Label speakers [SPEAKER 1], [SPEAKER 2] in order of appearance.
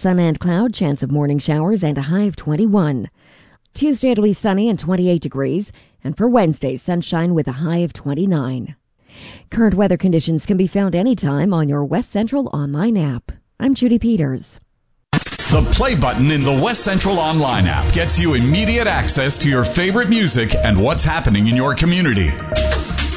[SPEAKER 1] sun and cloud, chance of morning showers, and a high of 21. Tuesday it'll be sunny and 28 degrees, and for Wednesday, sunshine with a high of 29. Current weather conditions can be found anytime on your West Central online app. I'm Judy Peters.
[SPEAKER 2] The play button in the West Central online app gets you immediate access to your favorite music and what's happening in your community.